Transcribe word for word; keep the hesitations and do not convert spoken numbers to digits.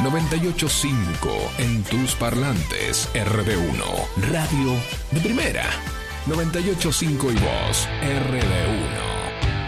noventa y ocho punto cinco en tus parlantes. R D uno, radio de primera. noventa y ocho punto cinco y vos, R D uno.